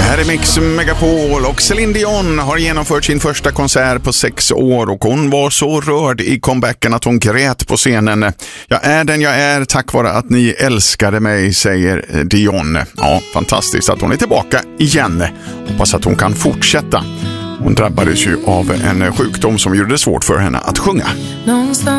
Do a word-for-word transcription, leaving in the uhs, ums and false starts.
Här är Mix Megapol och Céline Dion har genomfört sin första konsert på sex år och hon var så rörd i comebacken att hon grät på scenen. Jag är den jag är tack vare att ni älskade mig, säger Dion. Ja, fantastiskt att hon är tillbaka igen. Hoppas att hon kan fortsätta. Hon drabbades ju av en sjukdom som gjorde det svårt för henne att sjunga.